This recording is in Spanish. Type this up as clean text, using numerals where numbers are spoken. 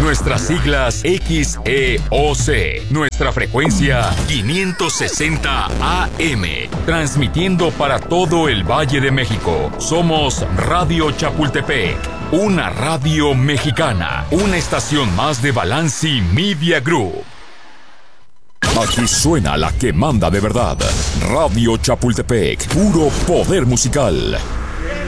Nuestras siglas XEOC. Nuestra frecuencia 560 AM. Transmitiendo para todo el Valle de México. Somos Radio Chapultepec. Una radio mexicana. Una estación más de Balanci Media Group. Aquí suena la que manda de verdad. Radio Chapultepec. Puro poder musical.